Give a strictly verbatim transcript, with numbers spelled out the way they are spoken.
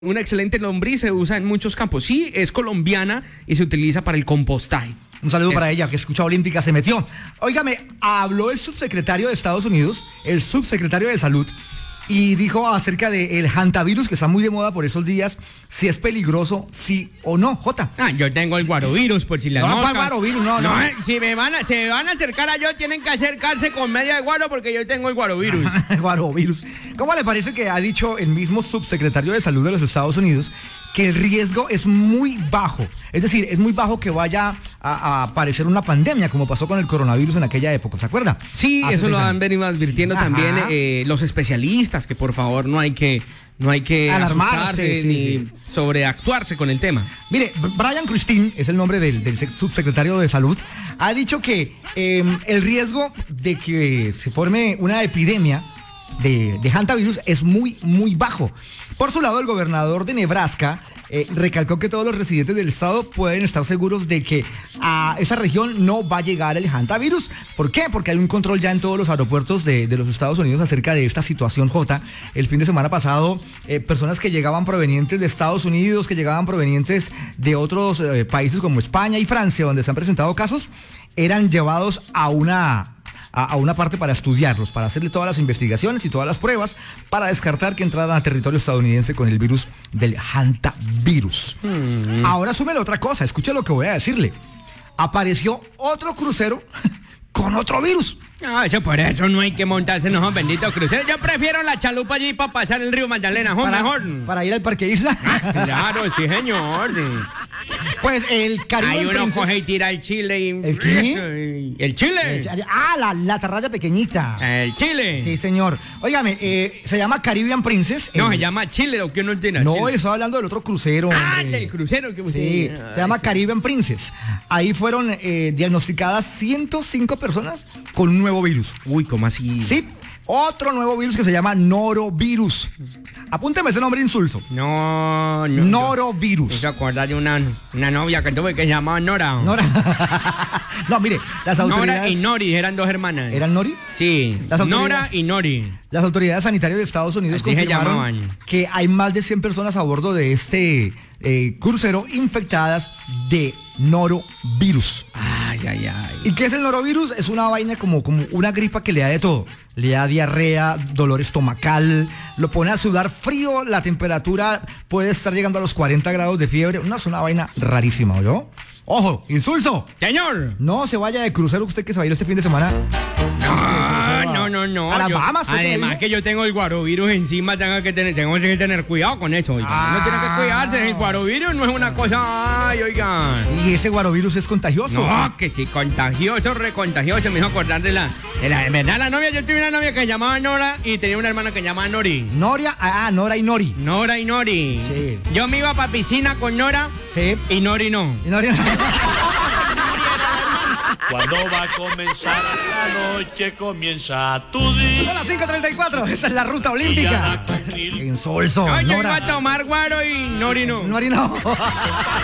Una excelente lombriz se usa en muchos campos. Sí, es colombiana y se utiliza para el compostaje. Un saludo Eso. para ella, que escucha Olímpica, se metió. Óigame, habló el subsecretario de Estados Unidos, el subsecretario de Salud, y dijo acerca del hantavirus, que está muy de moda por esos días, si es peligroso, sí o no. Jota. Ah, yo tengo el guarovirus, por si las No, moscas. ¿cuál guarovirus? No, no. eh, si me van a, se me van a acercar a yo, tienen que acercarse con media de guaro porque yo tengo el guarovirus. Guarovirus. ¿Cómo le parece que ha dicho el mismo subsecretario de Salud de los Estados Unidos que el riesgo es muy bajo? Es decir, es muy bajo que vaya a, a aparecer una pandemia, como pasó con el coronavirus en aquella época, ¿se acuerda? Sí, Hace eso seis lo han años. venido advirtiendo Ajá. también eh, los especialistas, que por favor no hay que, no hay que Alarmarse, asustarse sí, ni sí. sobreactuarse con el tema. Mire, Brian Christine, es el nombre del, del subsecretario de Salud, ha dicho que eh, el riesgo de que se forme una epidemia de, de hantavirus es muy, muy bajo. Por su lado, el gobernador de Nebraska eh, recalcó que todos los residentes del estado pueden estar seguros de que a esa región no va a llegar el hantavirus. ¿Por qué? Porque hay un control ya en todos los aeropuertos de, de los Estados Unidos acerca de esta situación, Jota. El fin de semana pasado, eh, personas que llegaban provenientes de Estados Unidos, que llegaban provenientes de otros eh, países como España y Francia, donde se han presentado casos, eran llevados a una... A, a una parte para estudiarlos, para hacerle todas las investigaciones y todas las pruebas para descartar que entraran a territorio estadounidense con el virus del hantavirus. Mm. Ahora súmele otra cosa, escuche lo que voy a decirle. Apareció otro crucero con otro virus. No, eso por eso no hay que montarse en esos benditos cruceros. Yo prefiero la chalupa allí para pasar el río Magdalena, ¿no? Para, Mejor. para ir al Parque Isla. Claro, sí, señor. Pues el Caribe Ahí uno Princess- coge y tira el chile y... ¿El qué? El chile. El- ah, la, la tarraya pequeñita. El chile. Sí, señor. Óigame, eh, se llama Caribbean Princess. No, El- se llama chile lo que uno tiene. No, chile. estoy hablando del otro crucero. Ah, hombre. del crucero que Sí, usted- se llama Ay, Caribbean Princess. Ahí fueron eh, diagnosticadas ciento cinco personas con un nuevo virus. Uy, ¿cómo así? Sí, otro nuevo virus que se llama norovirus. Apúnteme ese nombre insulso. No, no. Norovirus. Me hizo acordar de una, una novia que tuve que se llamaba Nora. Nora. No, mire, las Nora autoridades... y Nori eran dos hermanas. ¿Eran Nori? Sí, Las autoridades- Nora y Nori. Las autoridades sanitarias de Estados Unidos Así se confirmaron llamaban. que hay más de cien personas a bordo de este eh, crucero infectadas de norovirus. Ay, ay, ay. ¿Y qué es el norovirus? Es una vaina como, como una gripa que le da de todo. Le da diarrea, dolor estomacal, lo pone a sudar frío, la temperatura puede estar llegando a los cuarenta grados de fiebre. Una, es una vaina rarísima, ¿oyó? ¡Ojo! ¡Insulso! Señor. No se vaya de crucero usted que se va a ir este fin de semana. Ah, no, no, no. A las Yo- Bahamas, ¿usted qué además dijo? que yo tengo el guarovirus encima, tengo que tener, tengo que tener cuidado con eso, oiga. Ah. Uno tiene que cuidarse. El guarovirus no es una cosa, ay, oiga. Y ese guarovirus es contagioso. No, que sí, contagioso, recontagioso. Me hizo acordar de la, de la, de verdad, la novia. Yo tuve una novia que se llamaba Nora y tenía una hermana que se llamaba Nori. Noria, ah, Nora y Nori. Nora y Nori. Sí. Yo me iba para piscina con Nora Sí. y Nori no. Y Noria. Cuando va a comenzar la noche, comienza tu día. Son las cinco treinta y cuatro, esa es la ruta olímpica. Insulso, Ay, yo iba Nora. a tomar guaro y Nori no. Nori no.